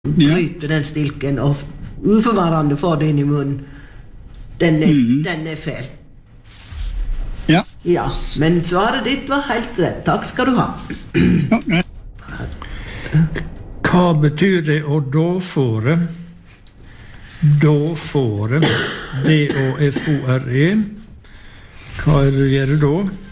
bryte den stilken og uforvarende få det inn i munnen. Den er feil. Ja. Ja, men svaret ditt var helt rett. Takk skal du ha. Ja. Hva betyr det å dåfore? Dåfore. D-å-f-o-r-e. Hva er det du gjør da?